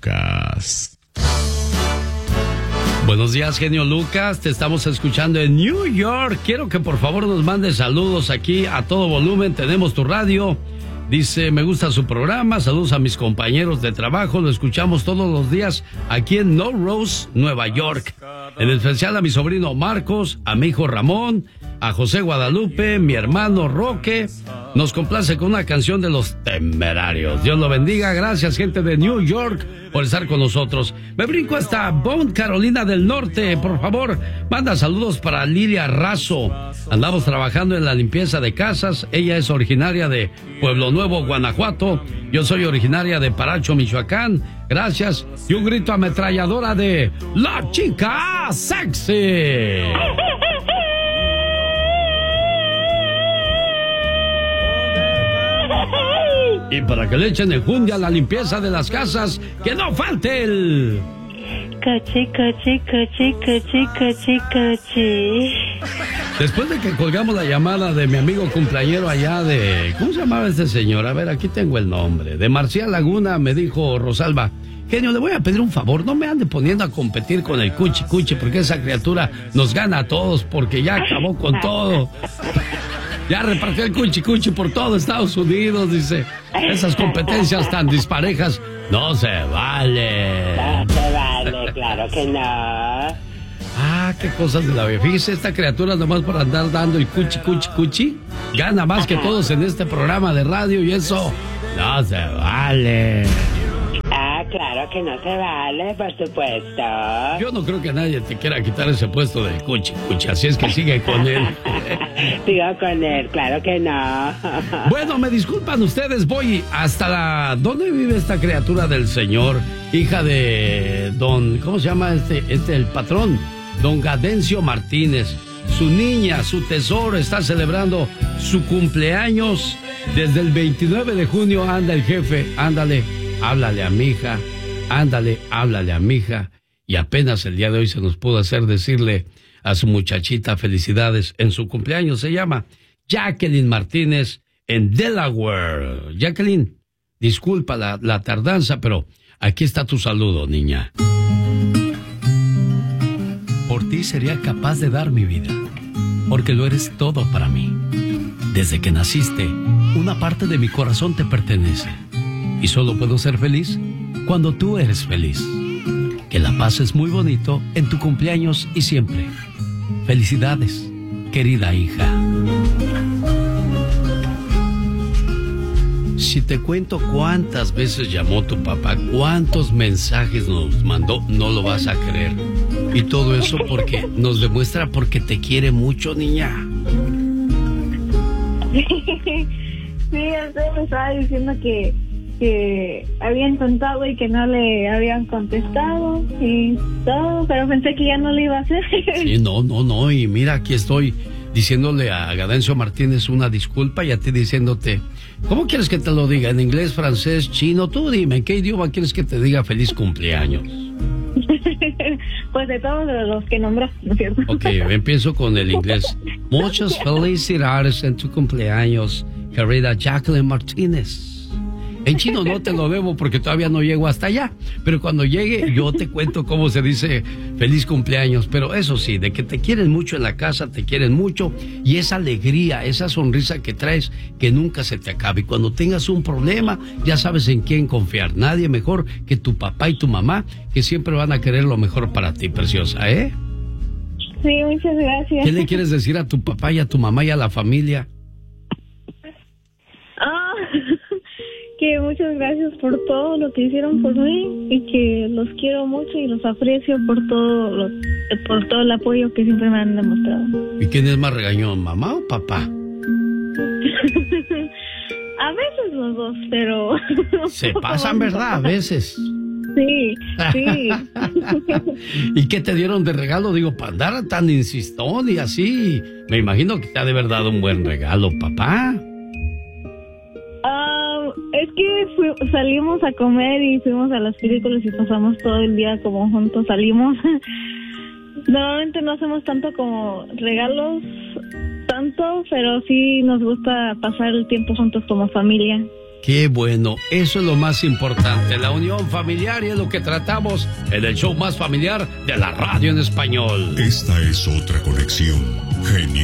Lucas. Buenos días, genio Lucas. Te estamos escuchando en New York. Quiero que por favor nos mandes saludos aquí a todo volumen. Tenemos tu radio. Dice, me gusta su programa. Saludos a mis compañeros de trabajo. Lo escuchamos todos los días aquí en No Rose, Nueva York. En especial a mi sobrino Marcos, a mi hijo Ramón, a José Guadalupe, mi hermano Roque. Nos complace con una canción de Los Temerarios. Dios lo bendiga. Gracias, gente de New York, por estar con nosotros. Me brinco hasta Bond, Carolina del Norte. Por favor, manda saludos para Lilia Razo. Andamos trabajando en la limpieza de casas. Ella es originaria de Pueblo Nuevo, Guanajuato. Yo soy originaria de Paracho, Michoacán. Gracias. Y un grito ametralladora de La Chica Sexy. Y para que le echen enjundia a la limpieza de las casas, que no falte el... Cachi, cachi, cachi, cachi, cachi, cachi. Después de que colgamos la llamada de mi amigo cumpleañero allá de... ¿Cómo se llamaba este señor? A ver, aquí tengo el nombre. De Marcial Laguna, me dijo Rosalba: genio, le voy a pedir un favor, no me ande poniendo a competir con el Cuchi Cuchi, porque esa criatura nos gana a todos, porque ya acabó con todo. Ya repartió el Cuchi Cuchi por todo Estados Unidos, dice. Esas competencias tan disparejas no se vale. No se vale, claro que no. Ah, qué cosas de la vida. Fíjese, esta criatura nomás por andar dando el Cuchi Cuchi Cuchi gana más que todos en este programa de radio, y eso no se vale. Ah, claro que no se vale, por supuesto. Yo no creo que nadie te quiera quitar ese puesto de Cuchi Cuchi, así es que sigue con él. Sigo con él, claro que no. Bueno, me disculpan ustedes, voy hasta la... ¿Dónde vive esta criatura del señor? Hija de don... ¿Cómo se llama el patrón? Don Gadencio Martínez. Su niña, su tesoro, está celebrando su cumpleaños. Desde el 29 de junio anda el jefe, ándale, háblale a mi hija, ándale, háblale a mi hija. Y apenas el día de hoy se nos pudo hacer decirle a su muchachita felicidades en su cumpleaños. Se llama Jacqueline Martínez en Delaware. Jacqueline, disculpa la tardanza, pero aquí está tu saludo, niña. Por ti sería capaz de dar mi vida, porque lo eres todo para mí. Desde que naciste, una parte de mi corazón te pertenece. Y solo puedo ser feliz cuando tú eres feliz. Que la pases muy bonito en tu cumpleaños y siempre. Felicidades, querida hija. Si te cuento cuántas veces llamó tu papá, cuántos mensajes nos mandó, no lo vas a creer. Y todo eso porque nos demuestra porque te quiere mucho, niña. Sí, usted me estaba diciendo que había intentado y que no le habían contestado y todo, pero pensé que ya no lo iba a hacer. Sí, no, y mira, aquí estoy diciéndole a Gadencio Martínez una disculpa y a ti diciéndote, ¿cómo quieres que te lo diga? ¿En inglés, francés, chino? Tú dime, ¿en qué idioma quieres que te diga feliz cumpleaños? Pues de todos los que nombró, ¿no es cierto? Ok, empiezo con el inglés. Muchas felicidades en tu cumpleaños, querida Jacqueline Martínez. En chino no te lo debo porque todavía no llego hasta allá, pero cuando llegue yo te cuento cómo se dice feliz cumpleaños. Pero eso sí, de que te quieren mucho en la casa, te quieren mucho, y esa alegría, esa sonrisa que traes, que nunca se te acabe. Y cuando tengas un problema, ya sabes en quién confiar. Nadie mejor que tu papá y tu mamá, que siempre van a querer lo mejor para ti, preciosa, ¿eh? Sí, muchas gracias. ¿Qué le quieres decir a tu papá y a tu mamá y a la familia? Que muchas gracias por todo lo que hicieron por mí y que los quiero mucho y los aprecio por todo el apoyo que siempre me han demostrado. ¿Y quién es más regañón, mamá o papá? A veces los dos, pero... Se pasan, ¿verdad? A veces. Sí. ¿Y qué te dieron de regalo? Digo, para andar tan insistón y así. Me imagino que te ha de haber dado un buen regalo, papá. Es que salimos a comer y fuimos a las películas y pasamos todo el día como juntos, salimos. Normalmente no hacemos tanto como regalos, pero sí nos gusta pasar el tiempo juntos como familia. Qué bueno, eso es lo más importante, la unión familiar, y es lo que tratamos en el show más familiar de la radio en español. Esta es otra conexión genial.